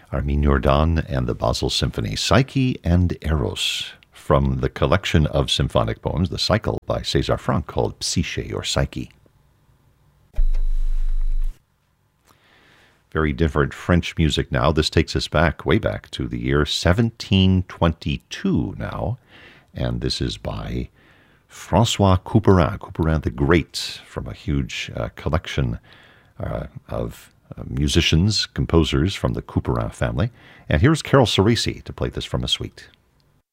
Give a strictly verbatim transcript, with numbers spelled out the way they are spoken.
Armin Jordan and the Basel Symphony, Psyche and Eros, from the collection of symphonic poems, The Cycle by César Franck, called Psyche or Psyche. Very different French music now. This takes us back, way back, to the year seventeen twenty-two now, and this is by Francois Couperin, Couperin the Great, from a huge uh, collection uh, of Uh, musicians, composers from the Couperin family. And here's Carol Cerisi to play this from a suite.